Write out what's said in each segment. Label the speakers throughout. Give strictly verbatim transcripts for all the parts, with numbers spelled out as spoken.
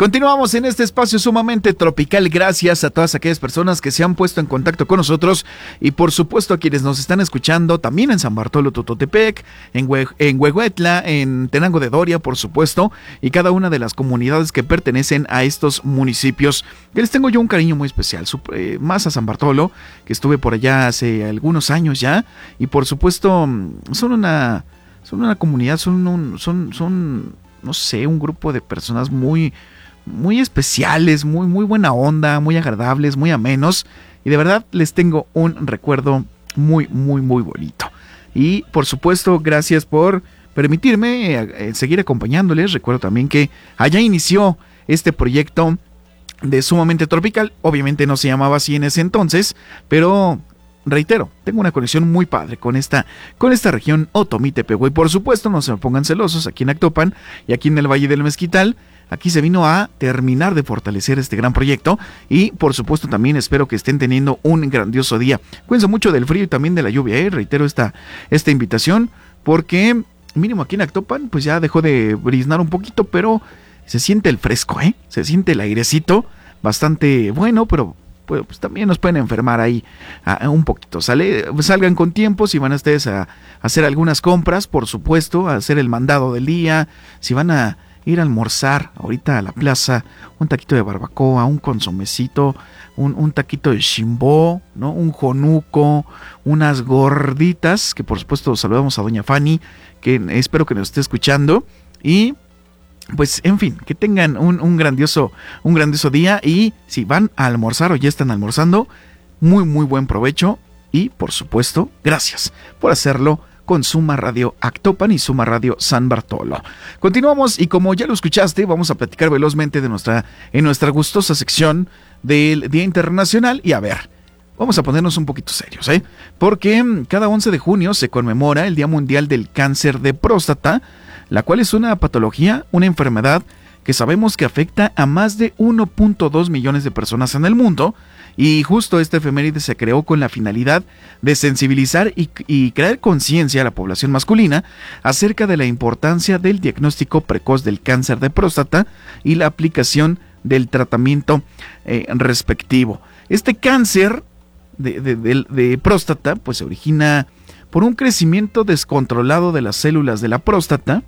Speaker 1: Continuamos en este espacio sumamente tropical. Gracias a todas aquellas personas que se han puesto en contacto con nosotros y por supuesto a quienes nos están escuchando también en San Bartolo Tototepec, en, Hue en Huehuetla, en Tenango de Doria, por supuesto, y cada una de las comunidades que pertenecen a estos municipios. Que les tengo yo un cariño muy especial, eh, más a San Bartolo, que estuve por allá hace algunos años ya, y por supuesto son una, son una comunidad, son, un, son, son, no sé, un grupo de personas muy... muy especiales, muy, muy buena onda, muy agradables, muy amenos, y de verdad les tengo un recuerdo muy, muy, muy bonito. Y por supuesto, gracias por permitirme eh, seguir acompañándoles. Recuerdo también que allá inició este proyecto de Sumamente Tropical. Obviamente no se llamaba así en ese entonces, pero reitero, tengo una conexión muy padre con esta, con esta región Otomí Tepehue. Y por supuesto, no se me pongan celosos, aquí en Actopan y aquí en el Valle del Mezquital, aquí se vino a terminar de fortalecer este gran proyecto y por supuesto también espero que estén teniendo un grandioso día. Cuídense mucho del frío y también de la lluvia, ¿eh? Reitero esta, esta invitación porque mínimo aquí en Actopan pues ya dejó de briznar un poquito, pero se siente el fresco, ¿eh? Se siente el airecito bastante bueno, pero pues, pues también nos pueden enfermar ahí a, a un poquito. Sale, salgan con tiempo si van ustedes a, a hacer algunas compras, por supuesto, a hacer el mandado del día, si van a ir a almorzar ahorita a la plaza, un taquito de barbacoa, un consomecito, un, un taquito de chimbó, ¿no? Un jonuco, unas gorditas, que por supuesto saludamos a doña Fanny, que espero que nos esté escuchando, y pues en fin, que tengan un, un grandioso, un grandioso día, y si van a almorzar o ya están almorzando, muy muy buen provecho, y por supuesto, gracias por hacerlo con Suma Radio Actopan y Suma Radio San Bartolo. Continuamos y como ya lo escuchaste, vamos a platicar velozmente de nuestra, en nuestra gustosa sección del Día Internacional. Y a ver, vamos a ponernos un poquito serios, ¿eh? Porque cada once de junio se conmemora el Día Mundial del Cáncer de Próstata, la cual es una patología, una enfermedad que sabemos que afecta a más de uno punto dos millones de personas en el mundo. Y justo este efeméride se creó con la finalidad de sensibilizar y, y crear conciencia a la población masculina acerca de la importancia del diagnóstico precoz del cáncer de próstata y la aplicación del tratamiento eh, respectivo. Este cáncer de, de, de, de próstata pues se origina por un crecimiento descontrolado de las células de la próstata.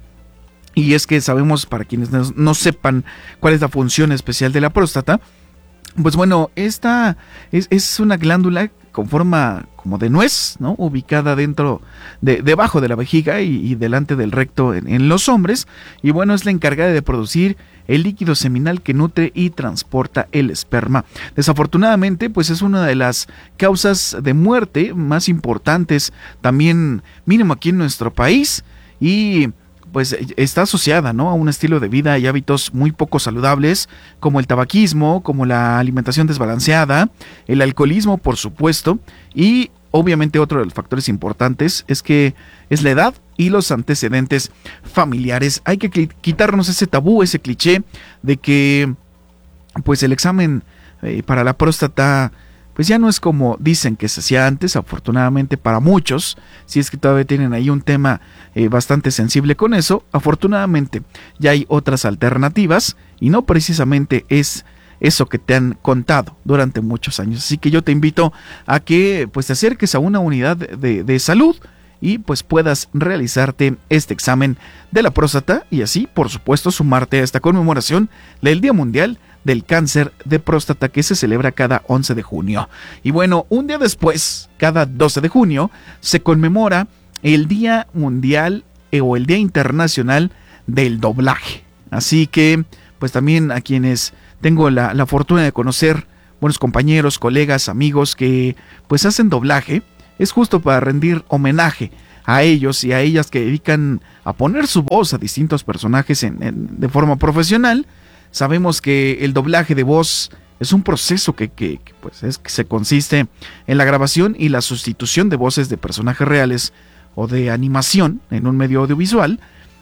Speaker 1: Y es que sabemos, para quienes no, no sepan cuál es la función especial de la próstata, pues bueno, esta es, es una glándula con forma como de nuez, ¿no? Ubicada dentro, de, debajo de la vejiga y, y delante del recto en, en los hombres. Y bueno, es la encargada de producir el líquido seminal que nutre y transporta el esperma. Desafortunadamente, pues es una de las causas de muerte más importantes, también mínimo aquí en nuestro país, y pues está asociada, ¿no?, a un estilo de vida y hábitos muy poco saludables, como el tabaquismo, como la alimentación desbalanceada, el alcoholismo, por supuesto, y obviamente otro de los factores importantes es que es la edad y los antecedentes familiares. Hay que quitarnos ese tabú, ese cliché de que pues el examen eh, para la próstata pues ya no es como dicen que se hacía antes, afortunadamente para muchos, si es que todavía tienen ahí un tema eh, bastante sensible con eso, afortunadamente ya hay otras alternativas y no precisamente es eso que te han contado durante muchos años. Así que yo te invito a que pues te acerques a una unidad de, de salud y pues puedas realizarte este examen de la próstata y así, por supuesto, sumarte a esta conmemoración del Día Mundial del Cáncer de Próstata, que se celebra cada once de junio. Y bueno, un día después, cada doce de junio, se conmemora el Día Mundial eh, o el Día Internacional del Doblaje. Así que, pues también a quienes tengo la, la fortuna de conocer, buenos compañeros, colegas, amigos que pues hacen doblaje, es justo para rendir homenaje a ellos y a ellas que dedican a poner su voz a distintos personajes en, en, de forma profesional. Sabemos que el doblaje de voz es un proceso que, que, que, pues es, que se consiste en la grabación y la sustitución de voces de personajes reales o de animación en un medio audiovisual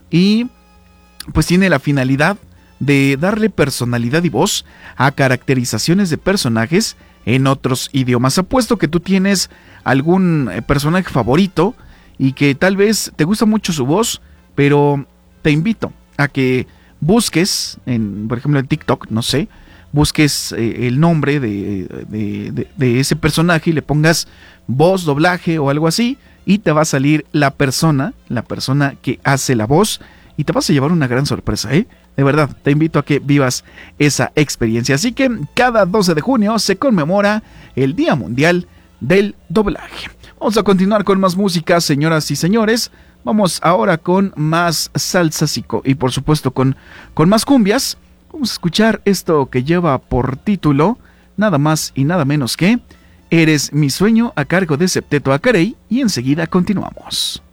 Speaker 1: y pues tiene la finalidad de darle personalidad y voz a caracterizaciones de personajes en otros idiomas. Apuesto que tú tienes algún personaje favorito y que tal vez te gusta mucho su voz, pero te invito a que busques, en, por ejemplo en TikTok, no sé, busques eh, el nombre de, de, de, de ese personaje y le pongas voz, doblaje o algo así, y te va a salir la persona, la persona que hace la voz, y te vas a llevar una gran sorpresa, ¿eh? De verdad, te invito a que vivas esa experiencia. Así que cada doce de junio se conmemora el Día Mundial del Doblaje. Vamos a continuar con más música, señoras y señores. Vamos ahora con más salsas y, y por supuesto con, con más cumbias. Vamos a escuchar esto que lleva por título nada más y nada menos que Eres mi sueño, a cargo de Septeto Acarey, y enseguida continuamos.